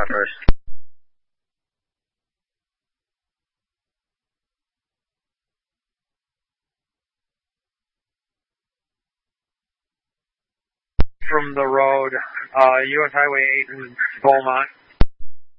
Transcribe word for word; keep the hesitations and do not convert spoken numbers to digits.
five first. From the road, uh, U S Highway eight in Beaumont.